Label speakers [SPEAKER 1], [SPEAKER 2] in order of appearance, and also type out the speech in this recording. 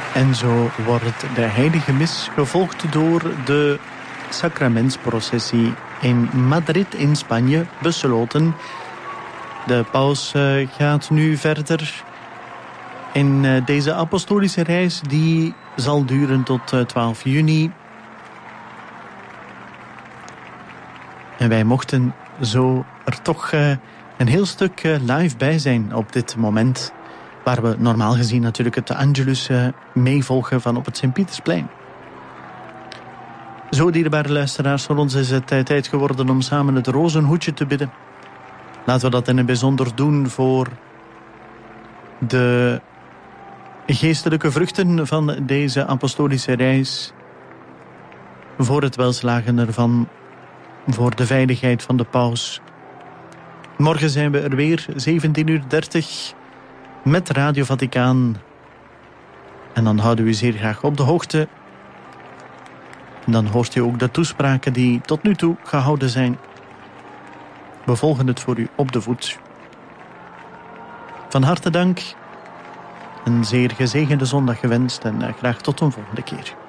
[SPEAKER 1] En zo wordt de heilige mis gevolgd door de sacramentsprocessie in Madrid in Spanje besloten. De paus gaat nu verder in deze apostolische reis. Die zal duren tot 12 juni. En wij mochten zo er toch een heel stuk live bij zijn op dit moment. Waar we normaal gezien natuurlijk het Angelus meevolgen van op het Sint-Pietersplein. Zo, dierbare luisteraars, voor ons is het tijd geworden om samen het rozenhoedje te bidden. Laten we dat in het bijzonder doen voor de geestelijke vruchten van deze apostolische reis. Voor het welslagen ervan, voor de veiligheid van de paus. Morgen zijn we er weer, 17:30, met Radio Vaticaan. En dan houden we u zeer graag op de hoogte. En dan hoort u ook de toespraken die tot nu toe gehouden zijn. We volgen het voor u op de voet. Van harte dank. Een zeer gezegende zondag gewenst en graag tot een volgende keer.